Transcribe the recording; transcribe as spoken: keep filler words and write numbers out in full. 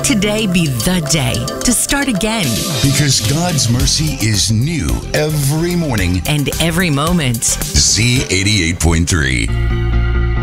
today be the day to start again. Because God's mercy is new every morning. And every moment. Z eighty-eight point three.